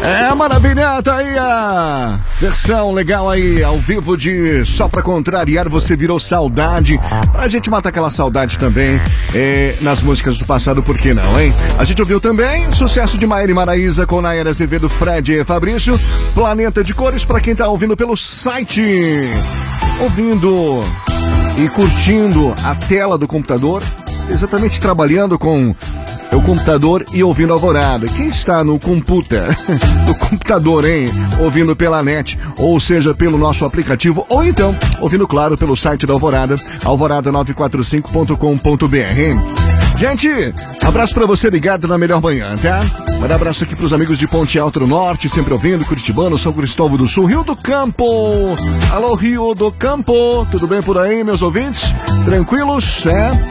É maravilha, tá aí a versão legal aí, ao vivo de Só Pra Contrariar, Você Virou Saudade. Pra gente matar aquela saudade também nas músicas do passado, por que não, hein? A gente ouviu também sucesso de Maíra e Maraísa com Nayara Azevedo, Fred e Fabrício, Planeta de Cores, pra quem tá ouvindo pelo site. Ouvindo e curtindo a tela do computador, exatamente trabalhando com o computador e ouvindo Alvorada. Quem está no no computador, hein? Ouvindo pela net, ou seja, pelo nosso aplicativo, ou então, ouvindo, claro, pelo site da Alvorada, alvorada945.com.br. Gente, abraço pra você ligado na Melhor Manhã, tá? Manda abraço aqui pros amigos de Ponte Alto do Norte, sempre ouvindo, Curitibano, São Cristóvão do Sul, Rio do Campo. Alô, Rio do Campo, tudo bem por aí, meus ouvintes? Tranquilos?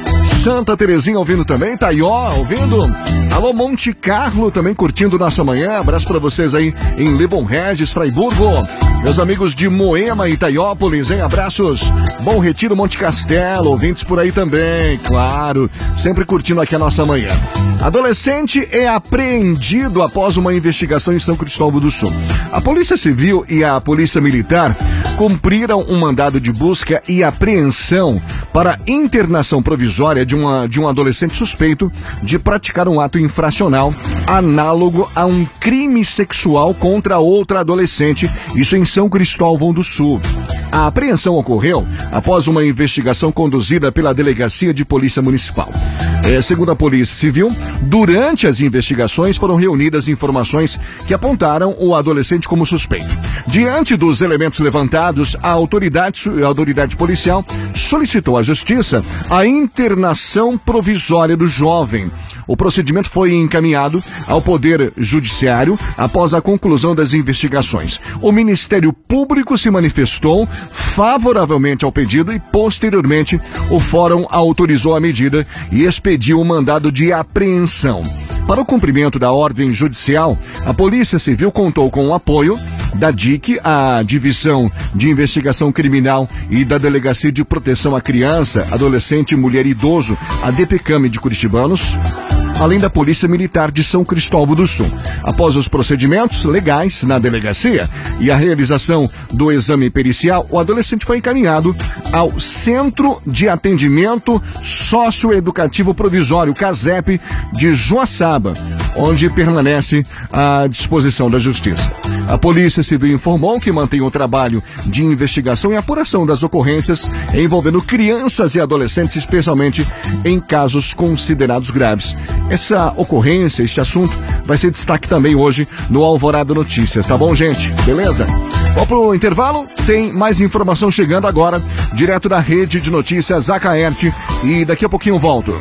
Santa Terezinha ouvindo também, Itaió ouvindo. Alô, Monte Carlo também curtindo nossa manhã. Abraço pra vocês aí em Lebon Regis, Fraiburgo. Meus amigos de Moema, Itaiópolis, hein? Abraços. Bom Retiro, Monte Castelo, ouvintes por aí também, claro. Sempre curtindo aqui a nossa manhã. Adolescente é apreendido após uma investigação em São Cristóvão do Sul. A Polícia Civil e a Polícia Militar cumpriram um mandado de busca e apreensão para internação provisória de um adolescente suspeito de praticar um ato infracional análogo a um crime sexual contra outra adolescente, isso em São Cristóvão do Sul. A apreensão ocorreu após uma investigação conduzida pela Delegacia de Polícia Municipal. Segundo a Polícia Civil, durante as investigações foram reunidas informações que apontaram o adolescente como suspeito. Diante dos elementos levantados, a autoridade policial solicitou à Justiça a internação provisória do jovem. O procedimento foi encaminhado ao Poder Judiciário após a conclusão das investigações. O Ministério Público se manifestou favoravelmente ao pedido e, posteriormente, o Fórum autorizou a medida e expediu o mandado de apreensão. Para o cumprimento da ordem judicial, a Polícia Civil contou com o apoio da DIC, a Divisão de Investigação Criminal, e da Delegacia de Proteção à Criança, Adolescente, Mulher e Idoso, a DPCAM de Curitibanos, além da Polícia Militar de São Cristóvão do Sul. Após os procedimentos legais na delegacia e a realização do exame pericial, o adolescente foi encaminhado ao Centro de Atendimento Socioeducativo Provisório, CASEP, de Joaçaba, onde permanece à disposição da Justiça. A Polícia Civil informou que mantém o trabalho de investigação e apuração das ocorrências envolvendo crianças e adolescentes, especialmente em casos considerados graves. Essa ocorrência, este assunto, vai ser destaque também hoje no Alvorada Notícias, tá bom, gente? Beleza? Vamos pro intervalo, tem mais informação chegando agora, direto da Rede de Notícias Acaerte, e daqui a pouquinho volto.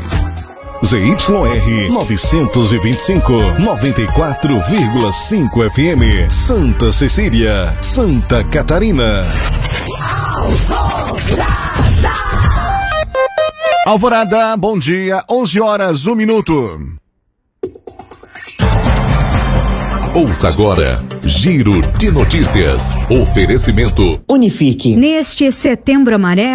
ZYR 925, 94,5 FM, Santa Cecília, Santa Catarina. Alvorada, bom dia, 11 horas, 1 minuto. Ouça agora, Giro de Notícias. Oferecimento Unifique. Neste Setembro Amarelo,